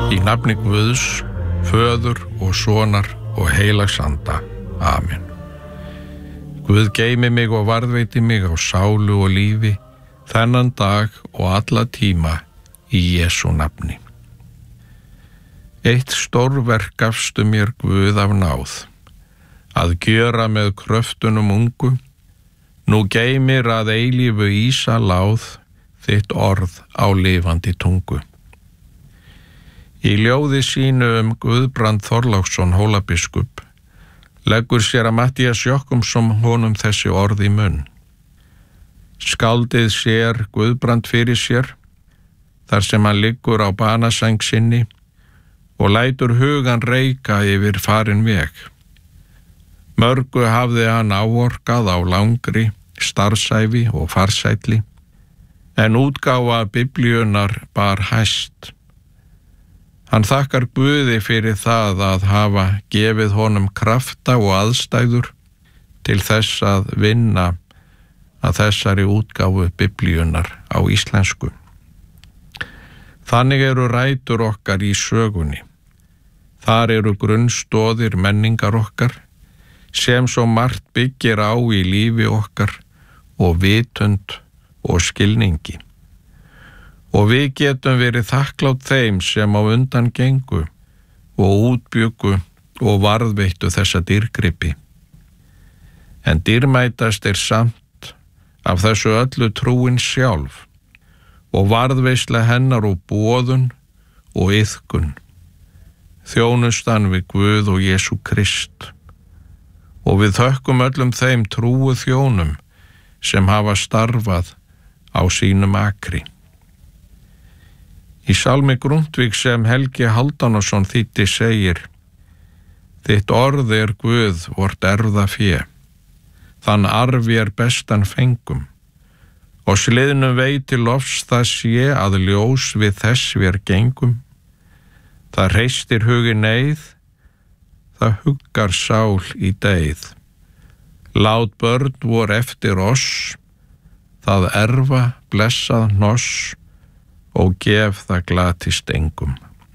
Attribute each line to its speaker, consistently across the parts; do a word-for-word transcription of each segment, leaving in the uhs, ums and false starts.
Speaker 1: Í nafni Guðs, Föður og Sonar og heilags anda. Amen. Guð geymi mig og varðveiti mig á sálu og lífi, þennan dag og alla tíma í Jesú nafni. Eitt stórverk gafstu mér Guð af náð, að gjöra með kröftunum ungu, nú geymir að eilífu ísa láð, þitt orð á lifandi tungu. Í ljóði sínu um Guðbrand Þorláksson Hólabiskup leggur sér að Matthías Jochumsson honum þessi orð í munn. Skáldið sér Guðbrand fyrir sér, þar sem hann liggur á banasæng sinni og lætur hugan reika yfir farin veg. Mörgu hafði hann áorkað á langri, starfsæfi og farsætli, en útgáfa Biblíunnar bar hæst. Hann þakkar Guði fyrir það að hafa gefið honum krafta og aðstæður til þess að vinna að þessari útgáfu Biblíunnar á íslensku. Þannig eru rætur okkar í sögunni. Þar eru grunnstoðir menningar okkar, sem svo margt byggir á í lífi okkar og vitund og skilningi. Og við getum verið þakklátt þeim sem á undan gengu og útbjuggu og varðveittu þessa dýrgripi. En dýrmætast er samt af þessu öllu trúin sjálf og varðveisla hennar og boðun og iðkun, þjónustan við Guð og Jesú Krist. Og við þökkum öllum þeim trúu þjónum sem hafa starfað á sínum akri. Í Sálmi Grundtvig sem Helgi Hálfdanarson þýddi segir: Þitt orð er Guð vort erða fé, þann arfi er bestan fengum, og sliðnum veiti lofs það sé að ljós við þess vér gengum. Það hreistir hugi neyð, það huggar sál í deyð. Lát börn vor eftir oss, það erfa blessað hnoss, og gef það glatist engum.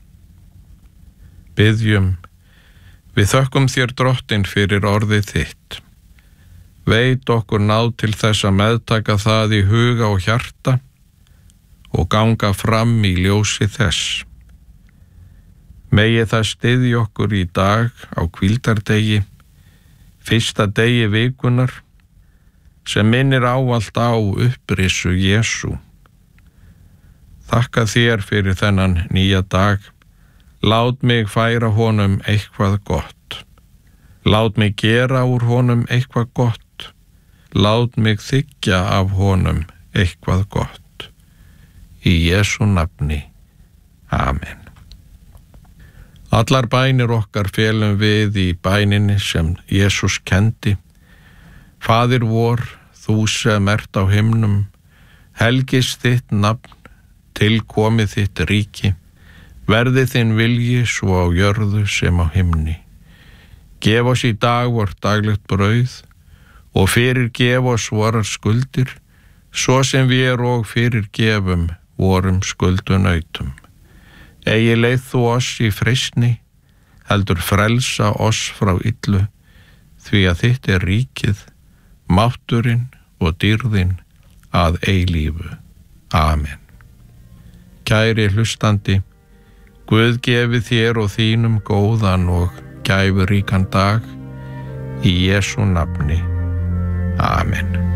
Speaker 1: Biðjum, við þökkum þér Drottinn fyrir orðið þitt. Veit okkur náð til þess að meðtaka það í huga og hjarta og ganga fram í ljósi þess. Megi það styðji okkur í dag á hvíldardegi, fyrsta degi vikunar, sem minnir ávallt á upprissu Jesú. Þakka þér fyrir þennan nýja dag. Lát mig færa honum eitthvað gott. Lát mig gera úr honum eitthvað gott. Lát mig þiggja af honum eitthvað gott. Í Jesú nafni. Amen. Allar bænir okkar felum við í bæninni sem Jesús kendi. Faðir vor, þú sem ert á himnum, helgist þitt nafn, tilkomið þitt ríki, verði þinn vilji svo á jörðu sem á himni. Gef oss í dag vort daglegt brauð og fyrirgef oss vorar skuldir, svo sem við og fyrirgefum vorum skuldunautum. Eigi leið þú oss í freistni, heldur frelsa oss frá illu, því að þitt er ríkið, mátturinn og dýrðin að eilífu. Amen. Kæri hlustandi, Guð gefi þér og þínum góðan og gæfuríkan dag í Jesú nafni. Amen.